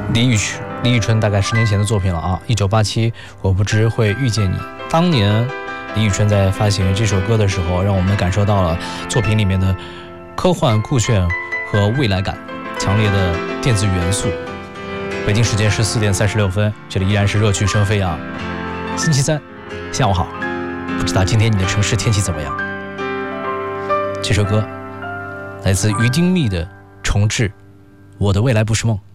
李宇春大概10年前的作品了啊，1987，我不知会遇见你。当年李宇春在发行这首歌的时候，让我们感受到了作品里面的科幻酷炫和未来感，强烈的电子元素。北京时间14点36分，这里依然是热曲声飞扬。星期三下午好，不知道今天你的城市天气怎么样？这首歌来自于丁密的《重置》，我的未来不是梦。